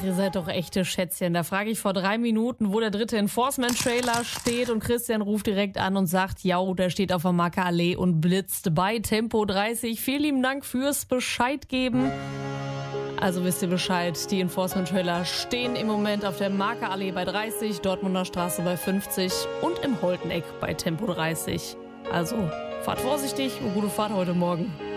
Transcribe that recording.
ihr seid doch echte Schätzchen. Da frage ich vor 3 Minuten, wo der dritte Enforcement-Trailer steht und Christian ruft direkt an und sagt, ja, der steht auf der Markerallee und blitzt bei Tempo 30. Vielen lieben Dank fürs Bescheid geben. Also wisst ihr Bescheid, die Enforcement-Trailer stehen im Moment auf der Markerallee bei 30, Dortmunder Straße bei 50 und im Holteneck bei Tempo 30. Also fahrt vorsichtig und gute Fahrt heute Morgen.